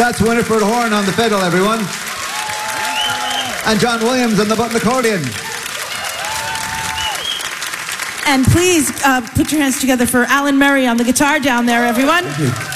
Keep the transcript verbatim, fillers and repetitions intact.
That's Winifred Horn on the fiddle, everyone. And John Williams on the button accordion. And please uh, put your hands together for Alan Murray on the guitar down there, everyone. Thank you.